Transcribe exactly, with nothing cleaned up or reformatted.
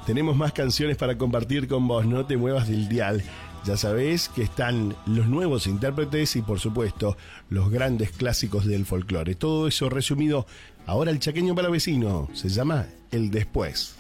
tenemos más canciones para compartir con vos, no te muevas del dial. Ya sabés que están los nuevos intérpretes y, por supuesto, los grandes clásicos del folclore. Todo eso resumido, ahora el chaqueño para vecino, se llama El Después.